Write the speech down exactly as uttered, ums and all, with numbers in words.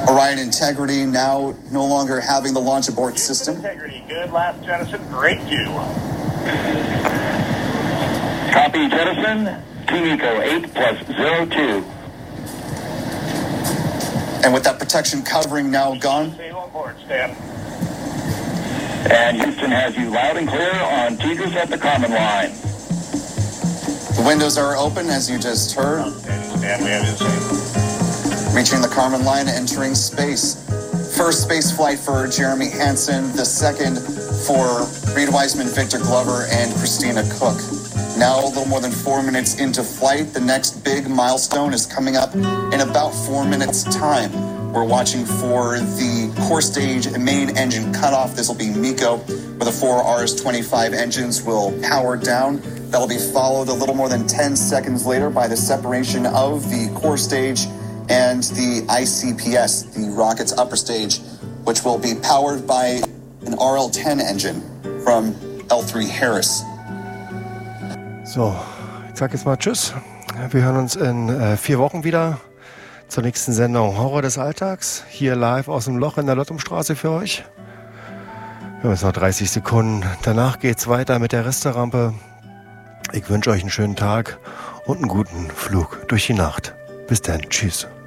Orion Integrity now no longer having the launch abort system. Integrity, good. Last jettison, great view. Copy jettison. Team Eco eight plus zero two. And with that protection covering now gone. Stay on board, Stan. And Houston has you loud and clear on Tigris at the common line. The windows are open, as you just heard. Okay, Stan, we have it safe. Reaching the Kármán line, entering space. First space flight for Jeremy Hansen, the second for Reed Wiseman, Victor Glover, and Christina Koch. Now a little more than four minutes into flight. The next big milestone is coming up in about four minutes' time. We're watching for the core stage main engine cutoff. This will be MECO, where the four R S twenty-five engines will power down. That'll be followed a little more than ten seconds later by the separation of the core stage and the I C P S, the rocket's upper stage, which will be powered by an R L ten engine from L three Harris. So, ich sag jetzt mal Tschüss. Wir hören uns in äh, vier Wochen wieder zur nächsten Sendung Horror des Alltags. Hier live aus dem Loch in der Lottumstraße für euch. Wir haben jetzt noch dreißig Sekunden. Danach geht's weiter mit der Resterampe. Ich wünsche euch einen schönen Tag und einen guten Flug durch die Nacht. Bis dann. Tschüss.